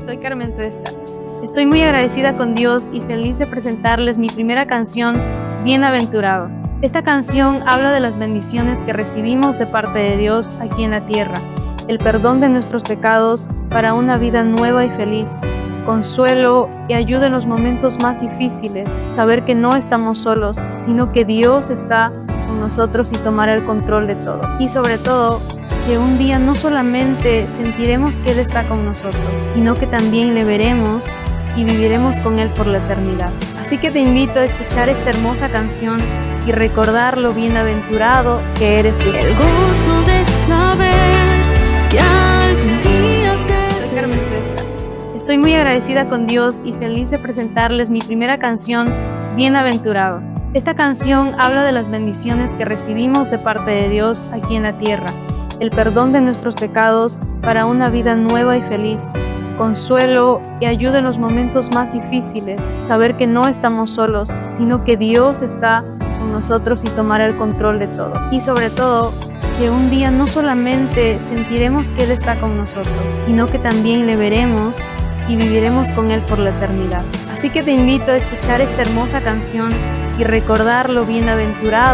soy Carmen Tuesta. Estoy muy agradecida con Dios y feliz de presentarles mi primera canción, Bienaventurado. Esta canción habla de las bendiciones que recibimos de parte de Dios aquí en la tierra, el perdón de nuestros pecados para una vida nueva y feliz, consuelo y ayuda en los momentos más difíciles, saber que no estamos solos, sino que Dios está con nosotros y tomará el control de todo. Y sobre todo, que un día no solamente sentiremos que Él está con nosotros, sino que también le veremos y viviremos con Él por la eternidad. Así que te invito a escuchar esta hermosa canción y recordar lo bienaventurado que eres de Jesús. El gozo de saber que algún día Soy Carmen Tuesta. Estoy muy agradecida con Dios y feliz de presentarles mi primera canción, Bienaventurado. Esta canción habla de las bendiciones que recibimos de parte de Dios aquí en la tierra, el perdón de nuestros pecados para una vida nueva y feliz, consuelo y ayuda en los momentos más difíciles, saber que no estamos solos, sino que Dios está con nosotros y tomará el control de todo. Y sobre todo, que un día no solamente sentiremos que Él está con nosotros, sino que también le veremos y viviremos con Él por la eternidad. Así que te invito a escuchar esta hermosa canción y recordar lo bienaventurado